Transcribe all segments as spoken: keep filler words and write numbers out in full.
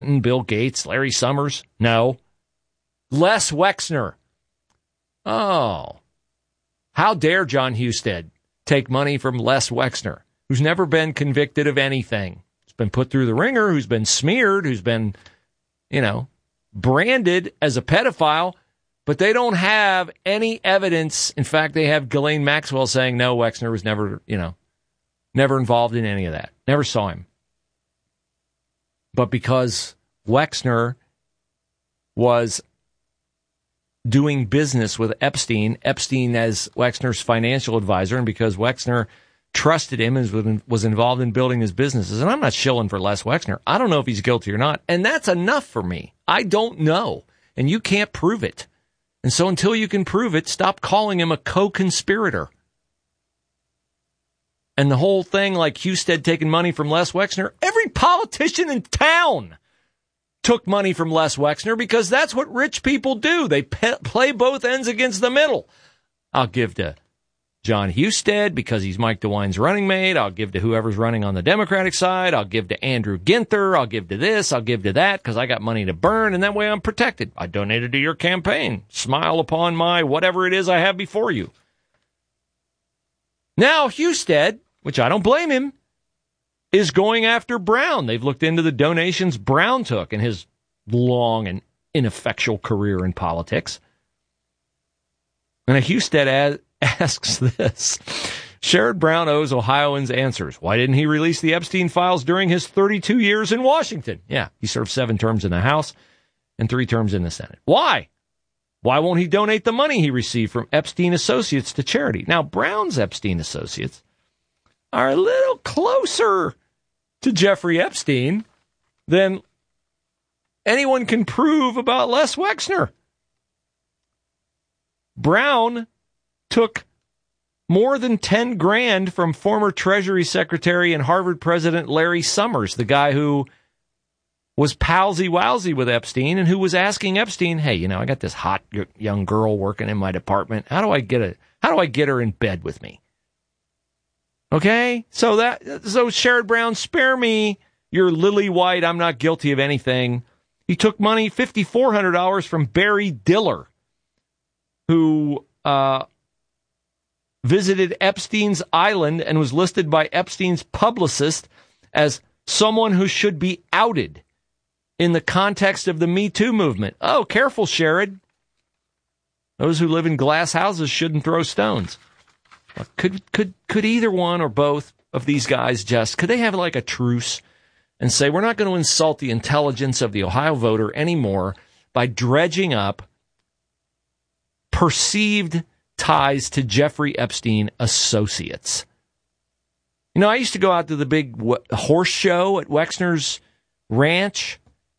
Bill Gates, Larry Summers? No. Les Wexner. Oh. How dare John Husted take money from Les Wexner, who's never been convicted of anything. Who's been put through the ringer, who's been smeared, who's been, you know, branded as a pedophile, but they don't have any evidence. In fact, they have Ghislaine Maxwell saying, no, Wexner was never, you know, never involved in any of that. Never saw him. But because Wexner was doing business with Epstein, Epstein as Wexner's financial advisor, and because Wexner trusted him and was involved in building his businesses. And I'm not shilling for Les Wexner. I don't know if he's guilty or not. And that's enough for me. I don't know. And you can't prove it. And so until you can prove it, stop calling him a co-conspirator. And the whole thing, like Husted taking money from Les Wexner, every politician in town took money from Les Wexner because that's what rich people do. They pe- play both ends against the middle. I'll give to John Husted because he's Mike DeWine's running mate. I'll give to whoever's running on the Democratic side. I'll give to Andrew Ginther. I'll give to this. I'll give to that because I got money to burn, and that way I'm protected. I donated to your campaign. Smile upon my whatever it is I have before you. Now Husted, which I don't blame him, is going after Brown. They've looked into the donations Brown took in his long and ineffectual career in politics. And Husted ad- asks this. Sherrod Brown owes Ohioans answers. Why didn't he release the Epstein files during his thirty-two years in Washington? Yeah, he served seven terms in the House and three terms in the Senate. Why? Why won't he donate the money he received from Epstein Associates to charity? Now, Brown's Epstein Associates are a little closer to Jeffrey Epstein than anyone can prove about Les Wexner. Brown took more than ten grand from former Treasury Secretary and Harvard President Larry Summers, the guy who was palsy-wowsy with Epstein and who was asking Epstein, hey, you know, I got this hot young girl working in my department. How do I get a, how do I get her in bed with me? Okay, so that so Sherrod Brown, spare me your lily white, I'm not guilty of anything. He took money, five thousand four hundred dollars from Barry Diller, who uh, visited Epstein's island and was listed by Epstein's publicist as someone who should be outed in the context of the Me Too movement. Oh, careful, Sherrod. Those who live in glass houses shouldn't throw stones. Could could could either one or both of these guys just, could they have like a truce and say, we're not going to insult the intelligence of the Ohio voter anymore by dredging up perceived ties to Jeffrey Epstein associates? You know, I used to go out to the big w- horse show at Wexner's ranch.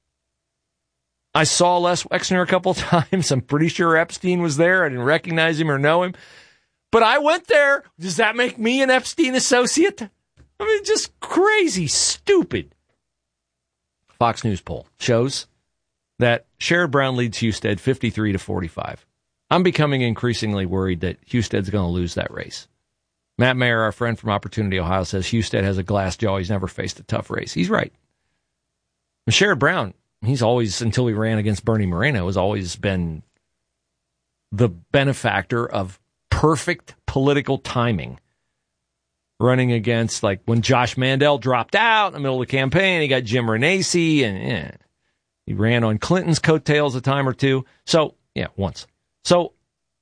I saw Les Wexner a couple times. I'm pretty sure Epstein was there. I didn't recognize him or know him. But I went there. Does that make me an Epstein associate? I mean, just crazy, stupid. Fox News poll shows that Sherrod Brown leads Husted fifty-three to forty-five. I'm becoming increasingly worried that Husted's going to lose that race. Matt Mayer, our friend from Opportunity, Ohio, says Husted has a glass jaw. He's never faced a tough race. He's right. And Sherrod Brown, he's always, until he ran against Bernie Moreno, has always been the benefactor of perfect political timing, running against, like, when Josh Mandel dropped out in the middle of the campaign, he got Jim Renacci, and yeah, he ran on Clinton's coattails a time or two. So, yeah, once. So,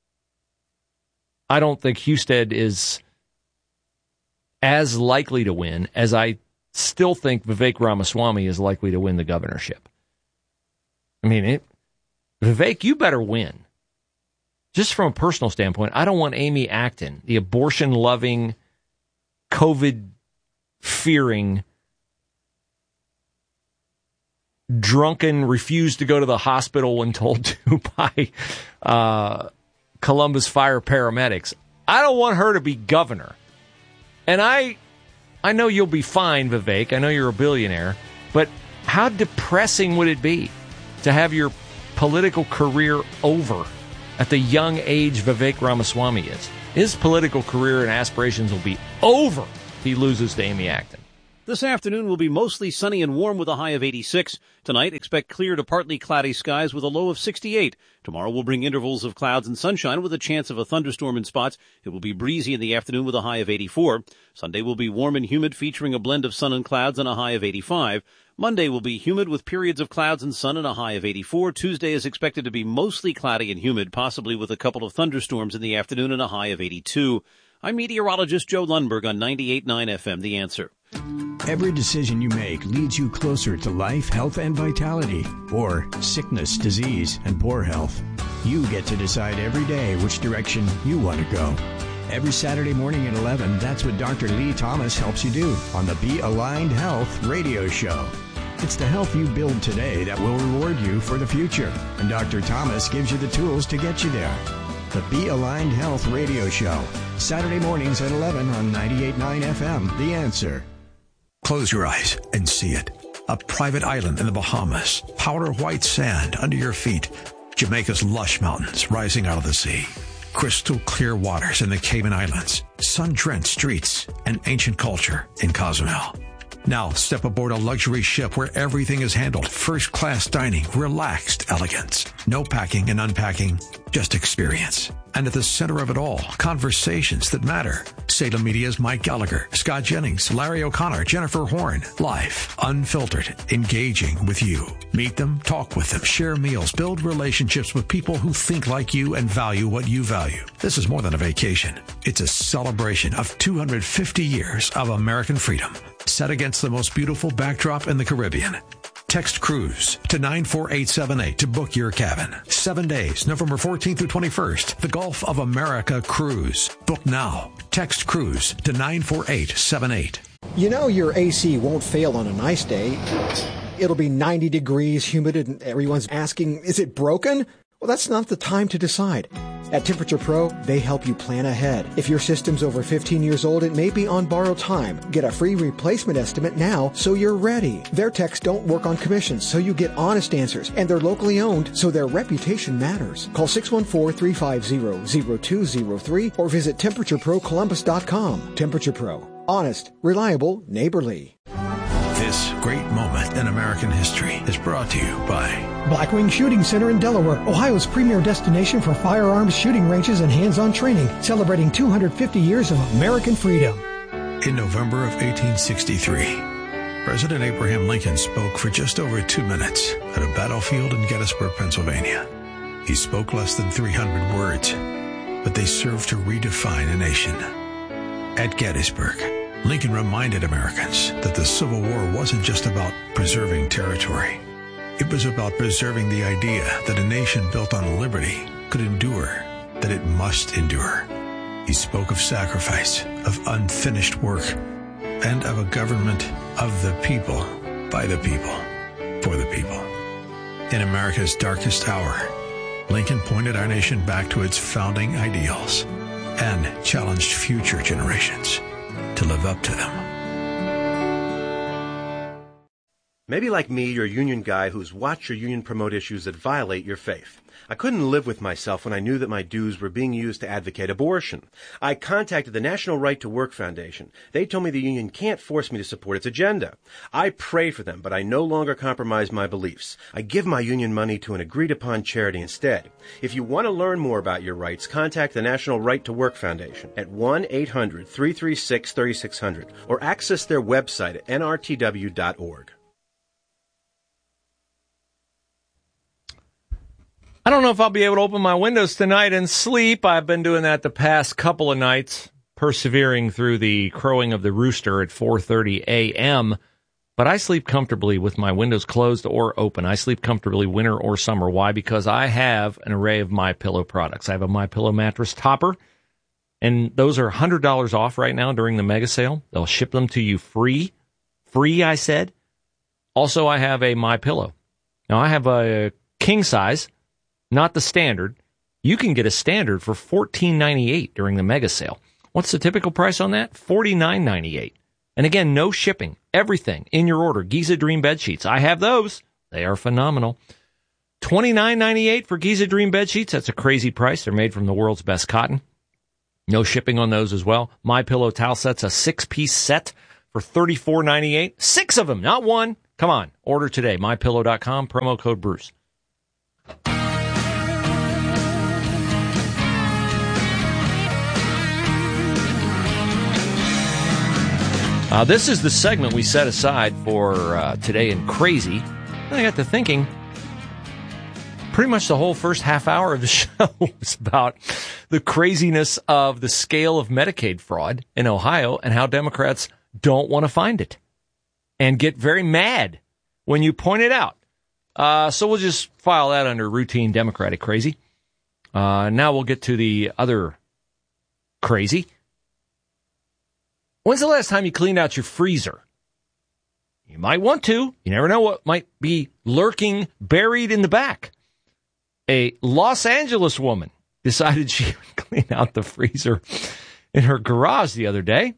I don't think Husted is as likely to win as I still think Vivek Ramaswamy is likely to win the governorship. I mean, it, Vivek, you better win. Just from a personal standpoint, I don't want Amy Acton, the abortion-loving, COVID-fearing, drunken, refused to go to the hospital when told to by uh, Columbus Fire paramedics. I don't want her to be governor. And I, I know you'll be fine, Vivek. I know you're a billionaire. But how depressing would it be to have your political career over at the young age Vivek Ramaswamy is? His political career and aspirations will be over if he loses to Amy Acton. This afternoon will be mostly sunny and warm with a high of eighty-six. Tonight, expect clear to partly cloudy skies with a low of sixty-eight. Tomorrow will bring intervals of clouds and sunshine with a chance of a thunderstorm in spots. It will be breezy in the afternoon with a high of eighty-four. Sunday will be warm and humid, featuring a blend of sun and clouds and a high of eighty-five. Monday will be humid with periods of clouds and sun and a high of eighty-four. Tuesday is expected to be mostly cloudy and humid, possibly with a couple of thunderstorms in the afternoon and a high of eighty-two. I'm meteorologist Joe Lundberg on ninety-eight point nine F M, The Answer. Every decision you make leads you closer to life, health, and vitality, or sickness, disease, and poor health. You get to decide every day which direction you want to go. Every Saturday morning at eleven, that's what Doctor Lee Thomas helps you do on the Be Aligned Health radio show. It's the health you build today that will reward you for the future, and Doctor Thomas gives you the tools to get you there. The Be Aligned Health radio show, Saturday mornings at eleven on ninety-eight point nine F M, The Answer. Close your eyes and see it. A private island in the Bahamas, powder white sand under your feet, Jamaica's lush mountains rising out of the sea, crystal clear waters in the Cayman Islands, sun-drenched streets, and ancient culture in Cozumel. Now step aboard a luxury ship where everything is handled first-class dining, relaxed elegance. No packing and unpacking, just experience. And at the center of it all, conversations that matter. Salem Media's Mike Gallagher, Scott Jennings, Larry O'Connor, Jennifer Horn. Live, unfiltered, engaging with you. Meet them, talk with them, share meals, build relationships with people who think like you and value what you value. This is more than a vacation. It's a celebration of two hundred fifty years of American freedom, set against the most beautiful backdrop in the Caribbean. Text cruise to nine four eight seven eight to book your cabin. Seven days, November fourteenth through twenty-first. The Gulf of America cruise. Book now. Text cruise to nine four eight seven eight. You know your A C won't fail on a nice day. It'll be ninety degrees, humid, and everyone's asking, is it broken? Well, that's not the time to decide. At Temperature Pro, they help you plan ahead. If your system's over fifteen years old, it may be on borrowed time. Get a free replacement estimate now so you're ready. Their techs don't work on commissions, so you get honest answers. And they're locally owned, so their reputation matters. Call six one four, three five zero, zero two zero three or visit temperature pro columbus dot com. Temperature Pro. Honest, reliable, neighborly. This great moment in American history is brought to you by Blackwing Shooting Center in Delaware, Ohio's premier destination for firearms, shooting ranges, and hands-on training, celebrating two hundred fifty years of American freedom. In November of eighteen sixty-three, President Abraham Lincoln spoke for just over two minutes at a battlefield in Gettysburg, Pennsylvania. He spoke less than three hundred words, but they served to redefine a nation. At Gettysburg, Lincoln reminded Americans that the Civil War wasn't just about preserving territory. It was about preserving the idea that a nation built on liberty could endure, that it must endure. He spoke of sacrifice, of unfinished work, and of a government of the people, by the people, for the people. In America's darkest hour, Lincoln pointed our nation back to its founding ideals and challenged future generations to live up to them. Maybe like me, you're a union guy who's watched your union promote issues that violate your faith. I couldn't live with myself when I knew that my dues were being used to advocate abortion. I contacted the National Right to Work Foundation. They told me the union can't force me to support its agenda. I pray for them, but I no longer compromise my beliefs. I give my union money to an agreed-upon charity instead. If you want to learn more about your rights, contact the National Right to Work Foundation at one eight hundred, three three six, three six zero zero or access their website at N R T W dot org. I don't know if I'll be able to open my windows tonight and sleep. I've been doing that the past couple of nights, persevering through the crowing of the rooster at four thirty a.m., but I sleep comfortably with my windows closed or open. I sleep comfortably winter or summer. Why? Because I have an array of MyPillow products. I have a MyPillow mattress topper, and those are one hundred dollars off right now during the mega sale. They'll ship them to you free. Free, I said. Also, I have a MyPillow. Now, I have a king size, not the standard. You can get a standard for fourteen ninety-eight during the mega sale. What's the typical price on that? forty-nine ninety-eight. And again, no shipping. Everything in your order. Giza Dream bed sheets. I have those. They are phenomenal. twenty-nine ninety-eight for Giza Dream bed sheets. That's a crazy price. They're made from the world's best cotton. No shipping on those as well. MyPillow towel sets, a six-piece set, for thirty-four ninety-eight. Six of them, not one. Come on, order today. my pillow dot com, promo code Bruce. Uh, this is the segment we set aside for uh, Today in Crazy. And I got to thinking, pretty much the whole first half hour of the show was about the craziness of the scale of Medicaid fraud in Ohio and how Democrats don't want to find it and get very mad when you point it out. Uh, so we'll just file that under routine Democratic crazy. Uh, now we'll get to the other crazy. When's the last time you cleaned out your freezer? You might want to. You never know what might be lurking buried in the back. A Los Angeles woman decided she would clean out the freezer in her garage the other day.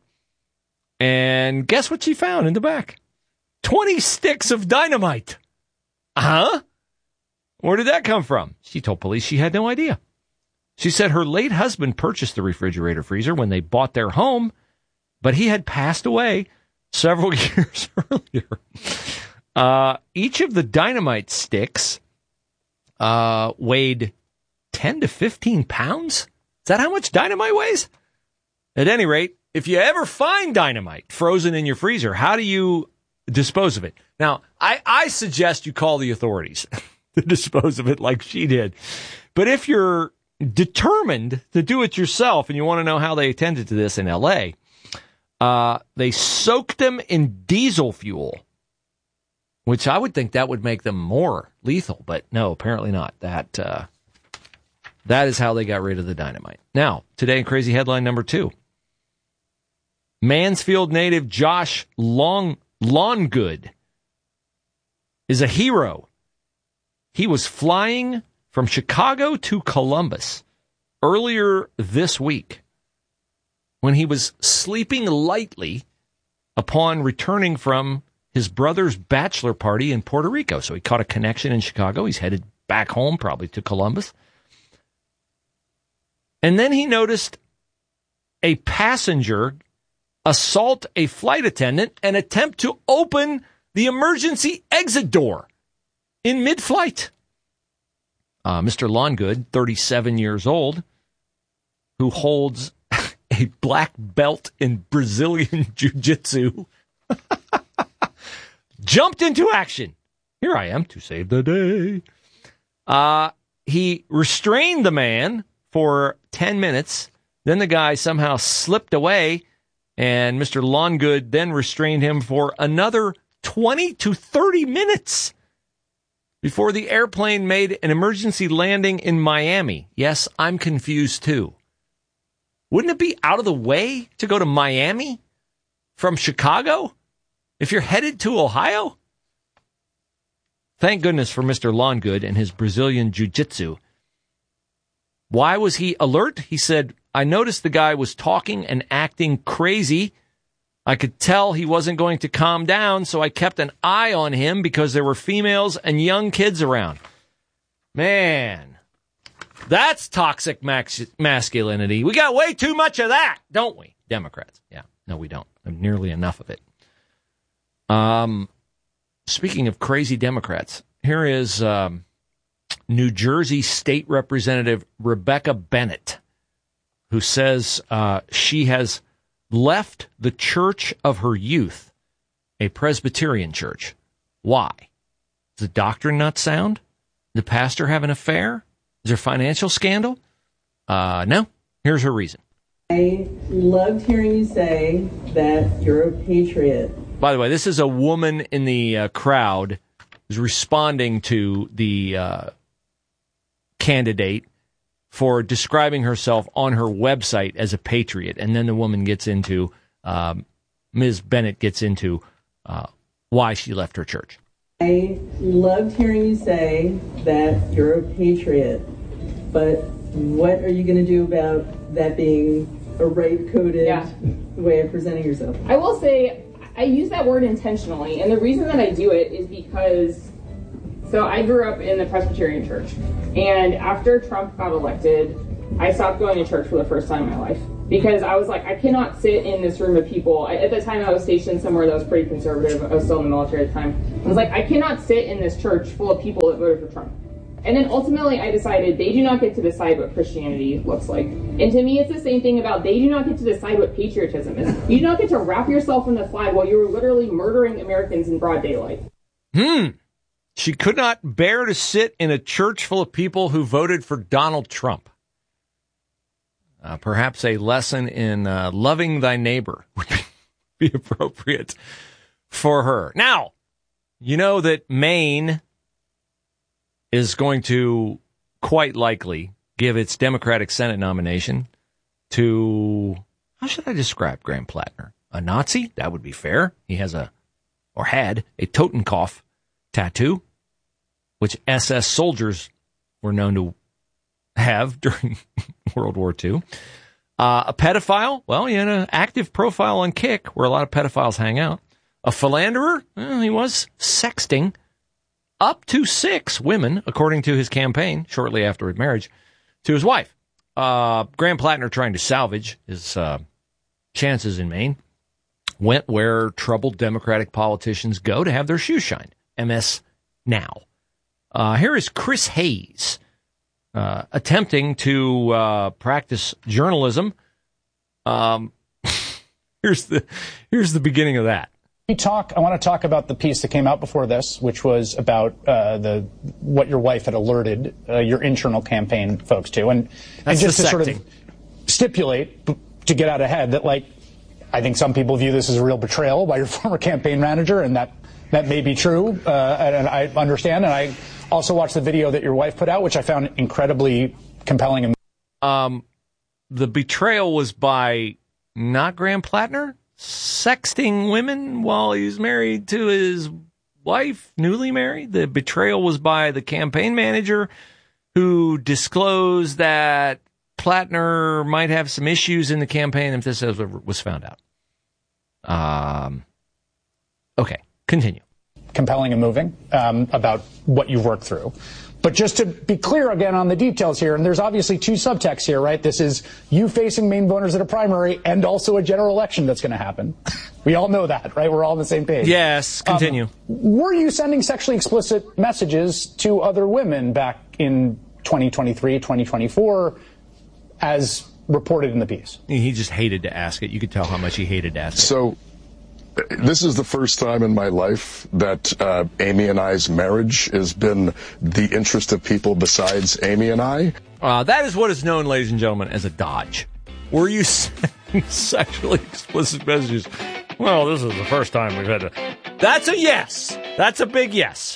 And guess what she found in the back? twenty sticks of dynamite. Huh? Where did that come from? She told police she had no idea. She said her late husband purchased the refrigerator freezer when they bought their home, but he had passed away several years earlier. Uh, each of the dynamite sticks uh, weighed ten to fifteen pounds. Is that how much dynamite weighs? At any rate, if you ever find dynamite frozen in your freezer, how do you dispose of it? Now, I, I suggest you call the authorities to dispose of it like she did. But if you're determined to do it yourself and you want to know how they attended to this in L A, Uh, they soaked them in diesel fuel, which I would think that would make them more lethal, but no, apparently not. That uh, that is how they got rid of the dynamite. Now, today in crazy headline number two. Mansfield native Josh Long Lawngood is a hero. He was flying from Chicago to Columbus earlier this week when he was sleeping lightly upon returning from his brother's bachelor party in Puerto Rico. So he caught a connection in Chicago. He's headed back home, probably to Columbus. And then he noticed a passenger assault a flight attendant and attempt to open the emergency exit door in mid-flight. Uh, Mister Lawngood, thirty-seven years old, who holds a black belt in Brazilian Jiu-Jitsu, jumped into action. Here I am to save the day. Uh, he restrained the man for ten minutes. Then the guy somehow slipped away, and Mister Lawngood then restrained him for another twenty to thirty minutes before the airplane made an emergency landing in Miami. Yes, I'm confused too. Wouldn't it be out of the way to go to Miami from Chicago if you're headed to Ohio? Thank goodness for Mister Lawngood and his Brazilian Jiu-Jitsu. Why was he alert? He said, I noticed the guy was talking and acting crazy. I could tell he wasn't going to calm down, so I kept an eye on him because there were females and young kids around. Man. That's toxic max- masculinity. We got way too much of that, don't we? Democrats. Yeah. No, we don't. Nearly enough of it. Um, speaking of crazy Democrats, here is um, New Jersey State Representative Rebecca Bennett, who says uh, she has left the church of her youth, a Presbyterian church. Why? Is the doctrine not sound? Did the pastor have an affair? Is there a financial scandal? Uh, no. Here's her reason. I loved hearing you say that you're a patriot. By the way, this is a woman in the uh, crowd who's responding to the uh, candidate for describing herself on her website as a patriot. And then the woman gets into, um, Miz Bennett gets into uh, why she left her church. I loved hearing you say that you're a patriot, but what are you going to do about that being a rape-coded yeah. way of presenting yourself? I will say I use that word intentionally, and the reason that I do it is because, so I grew up in the Presbyterian church, and after Trump got elected, I stopped going to church for the first time in my life Because I was like, I cannot sit in this room of people. I, at the time, I was stationed somewhere that was pretty conservative. I was still in the military at the time. I was like, I cannot sit in this church full of people that voted for Trump. And then ultimately, I decided they do not get to decide what Christianity looks like. And to me, it's the same thing about they do not get to decide what patriotism is. You do not get to wrap yourself in the flag while you're literally murdering Americans in broad daylight. Hmm. She could not bear to sit in a church full of people who voted for Donald Trump. Uh, perhaps a lesson in uh, loving thy neighbor would be appropriate for her. Now, you know that Maine is going to quite likely give its Democratic Senate nomination to, how should I describe Graham Plattner? A Nazi? That would be fair. He has a, or had, a Totenkopf tattoo, which S S soldiers were known to have during World War Two. Uh, a pedophile? Well, he had an active profile on Kick, where a lot of pedophiles hang out. A philanderer? Well, he was sexting up to six women, according to his campaign, shortly after his marriage, to his wife. Uh, Graham Plattner, trying to salvage his uh, chances in Maine, went where troubled Democratic politicians go to have their shoes shined. M S Now. Uh, here is Chris Hayes uh, attempting to uh, practice journalism. Um, here's the here's the beginning of that. We talk. I want to talk about the piece that came out before this, which was about uh, the what your wife had alerted uh, your internal campaign folks to, and and just to sort of stipulate to get out ahead that, like, I think some people view this as a real betrayal by your former campaign manager, and that that may be true, uh, and, and I understand. And I also watched the video that your wife put out, which I found incredibly compelling. And um, the betrayal was by not Graham Plattner sexting women while he's married to his wife, newly married. The betrayal was by the campaign manager who disclosed that Plattner might have some issues in the campaign if this was found out. Um. Okay, continue. Compelling and moving um, about what you've worked through. But just to be clear again on the details here, and there's obviously two subtexts here, right? This is you facing Maine voters at a primary and also a general election that's going to happen. We all know that, right? We're all on the same page. Yes, continue. Um, were you sending sexually explicit messages to other women back in twenty twenty-three, twenty twenty-four, as reported in the piece? He just hated to ask it. You could tell how much he hated to ask it. So this is the first time in my life that uh, Amy and I's marriage has been the interest of people besides Amy and I. Uh, that is what is known, ladies and gentlemen, as a dodge. Were you sending sexually explicit messages? Well, this is the first time we've had to. That's a yes. That's a big yes.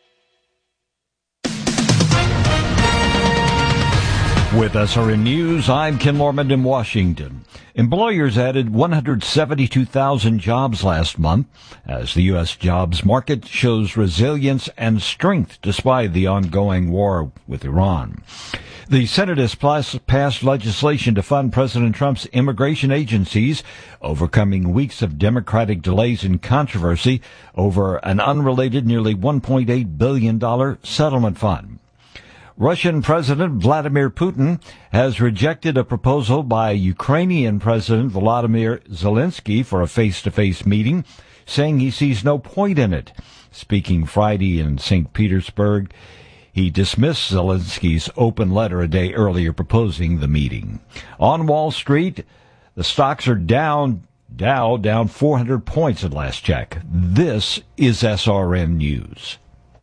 With S R N News, I'm Ken Lorman in Washington. Employers added one hundred seventy-two thousand jobs last month as the U S jobs market shows resilience and strength despite the ongoing war with Iran. The Senate has passed legislation to fund President Trump's immigration agencies, overcoming weeks of Democratic delays and controversy over an unrelated nearly one point eight billion dollars settlement fund. Russian President Vladimir Putin has rejected a proposal by Ukrainian President Volodymyr Zelensky for a face-to-face meeting, saying he sees no point in it. Speaking Friday in Saint Petersburg, he dismissed Zelensky's open letter a day earlier proposing the meeting. On Wall Street, the stocks are down, Dow down four hundred points at last check. This is S R N News.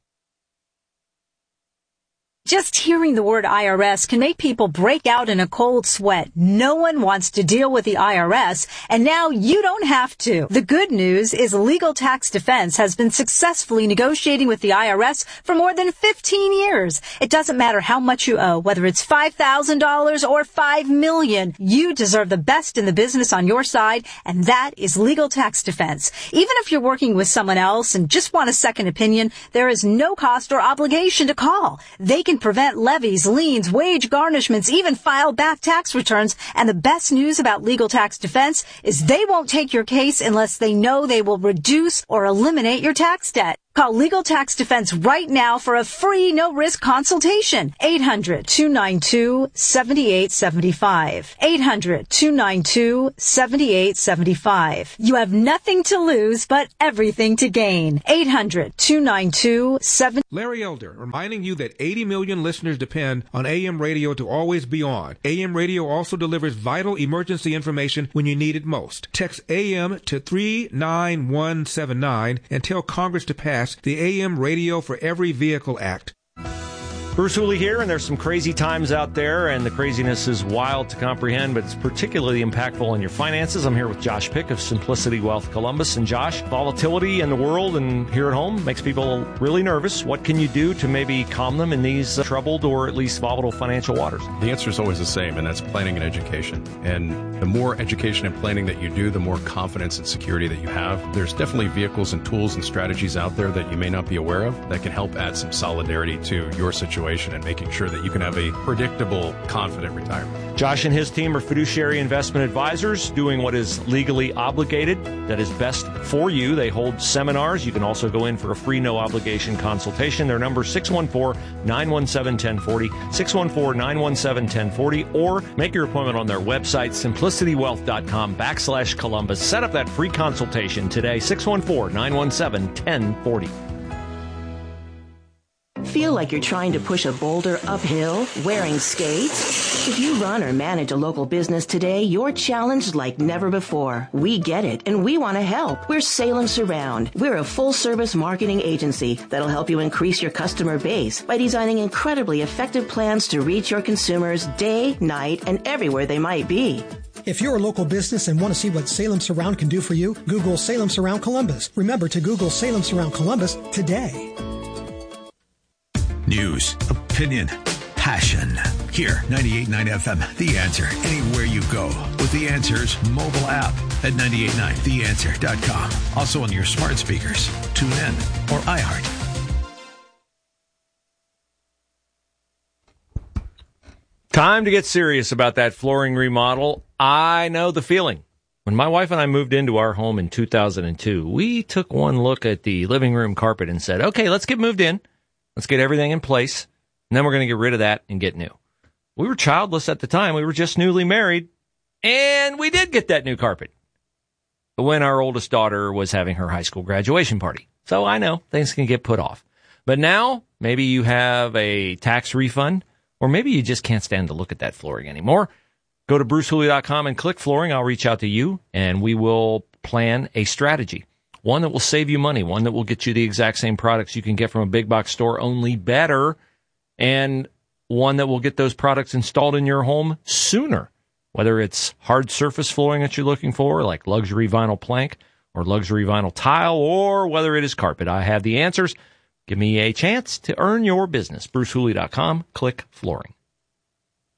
Just hearing the word I R S can make people break out in a cold sweat. No one wants to deal with the I R S, and now you don't have to. The good news is Legal Tax Defense has been successfully negotiating with the I R S for more than fifteen years. It doesn't matter how much you owe, whether it's five thousand dollars or five million dollars. You deserve the best in the business on your side, and that is Legal Tax Defense. Even if you're working with someone else and just want a second opinion, there is no cost or obligation to call. They can prevent levies, liens, wage garnishments, even file back tax returns. And the best news about Legal Tax Defense is they won't take your case unless they know they will reduce or eliminate your tax debt. Call Legal Tax Defense right now for a free no-risk consultation. eight hundred, two nine two, seven eight seven five. eight hundred, two nine two, seven eight seven five. You have nothing to lose, but everything to gain. eight hundred, two nine two, seven... Larry Elder, reminding you that eighty million listeners depend on A M radio to always be on. A M radio also delivers vital emergency information when you need it most. Text A M to three nine one seven nine and tell Congress to pass the A M Radio for Every Vehicle Act. Bruce Hooley here, and there's some crazy times out there, and the craziness is wild to comprehend, but it's particularly impactful on your finances. I'm here with Josh Pick of Simplicity Wealth Columbus. And Josh, volatility in the world and here at home makes people really nervous. What can you do to maybe calm them in these uh, troubled or at least volatile financial waters? The answer is always the same, and that's planning and education. And the more education and planning that you do, the more confidence and security that you have. There's definitely vehicles and tools and strategies out there that you may not be aware of that can help add some solidarity to your situation and making sure that you can have a predictable, confident retirement. Josh and his team are fiduciary investment advisors doing what is legally obligated that is best for you. They hold seminars. You can also go in for a free no-obligation consultation. Their number is six one four, nine one seven, one zero four zero, six one four, nine one seven, one zero four zero, or make your appointment on their website, simplicitywealth.com backslash Columbus. Set up that free consultation today, six one four, nine one seven, one zero four zero. Feel like you're trying to push a boulder uphill wearing skates? If you run or manage a local business today, you're challenged like never before. We get it, and we want to help. We're Salem Surround. We're a full-service marketing agency that'll help you increase your customer base by designing incredibly effective plans to reach your consumers day, night, and everywhere they might be. If you're a local business and want to see what Salem Surround can do for you, Google Salem Surround Columbus. Remember to Google Salem Surround Columbus today. News, opinion, passion. Here, ninety-eight point nine F M, The Answer. Anywhere you go with The Answer's mobile app at nine eight nine the answer dot com. Also on your smart speakers, tune in, or iHeart. Time to get serious about that flooring remodel. I know the feeling. When my wife and I moved into our home in two thousand two, we took one look at the living room carpet and said, okay, let's get moved in. Let's get everything in place, and then we're going to get rid of that and get new. We were childless at the time. We were just newly married, and we did get that new carpet when our oldest daughter was having her high school graduation party. So I know things can get put off. But now, maybe you have a tax refund, or maybe you just can't stand to look at that flooring anymore. Go to bruce hooley dot com and click flooring. I'll reach out to you, and we will plan a strategy. One that will save you money, one that will get you the exact same products you can get from a big box store, only better, and one that will get those products installed in your home sooner. Whether it's hard surface flooring that you're looking for, like luxury vinyl plank or luxury vinyl tile, or whether it is carpet, I have the answers. Give me a chance to earn your business. bruce hooley dot com, click flooring.